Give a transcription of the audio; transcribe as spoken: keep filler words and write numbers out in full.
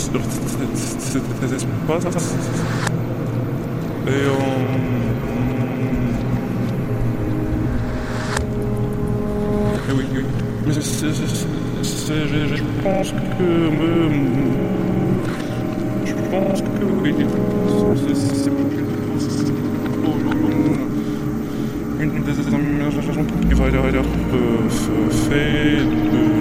sur cet espace. Et euh, et oui, oui. Mais c'est, c'est, c'est, c'est, je, je pense que... Euh, je pense que oui. C'est, c'est, c'est plutôt une des aménagements qui va être euh, fait de...